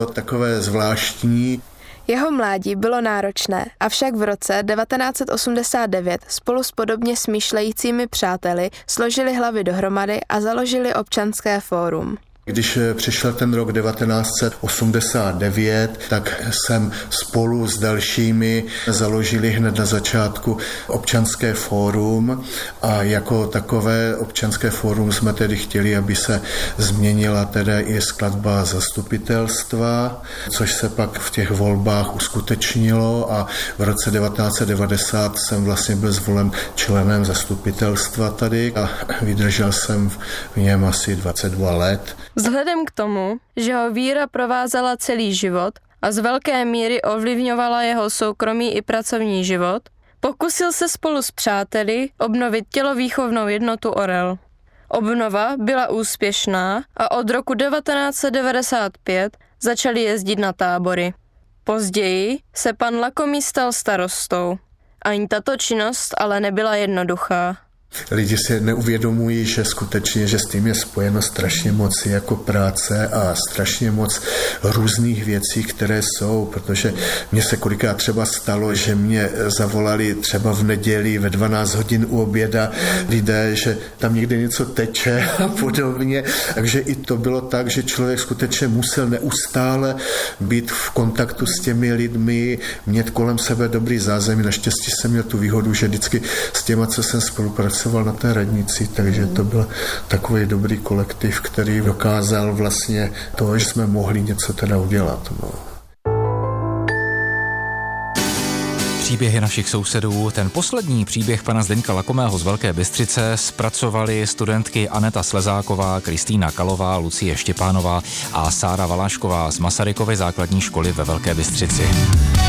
Takové zvláštní. Jeho mládí bylo náročné, avšak v roce 1989 spolu s podobně smýšlejícími přáteli složili hlavy dohromady a založili Občanské fórum. Když přišel ten rok 1989, tak jsem spolu s dalšími založili hned na začátku Občanské fórum a jako takové Občanské fórum jsme tedy chtěli, aby se změnila tedy i skladba zastupitelstva, což se pak v těch volbách uskutečnilo a v roce 1990 jsem vlastně byl zvolen členem zastupitelstva tady a vydržel jsem v něm asi 22 let. Vzhledem k tomu, že ho víra provázela celý život a z velké míry ovlivňovala jeho soukromý i pracovní život, pokusil se spolu s přáteli obnovit tělovýchovnou jednotu Orel. Obnova byla úspěšná a od roku 1995 začali jezdit na tábory. Později se pan Lakomý stal starostou. Ani tato činnost ale nebyla jednoduchá. Lidi si neuvědomují, že skutečně, že s tím je spojeno strašně moc jako práce a strašně moc různých věcí, které jsou, protože mně se kolikrát třeba stalo, že mě zavolali třeba v neděli ve 12 hodin u oběda lidé, že tam někde něco teče a podobně. Takže i to bylo tak, že člověk skutečně musel neustále být v kontaktu s těmi lidmi, mít kolem sebe dobrý zázemí. Naštěstí jsem měl tu výhodu, že vždycky s těma, co jsem spolupracoval na té radnici, takže to byl takový dobrý kolektiv, který dokázal vlastně to, že jsme mohli něco teda udělat. No. Příběhy našich sousedů. Ten poslední příběh pana Zdeňka Lakomého z Velké Bystřice zpracovali studentky Aneta Slezáková, Kristýna Kalová, Lucie Štěpánová a Sára Valášková z Masarykovy základní školy ve Velké Bystřici.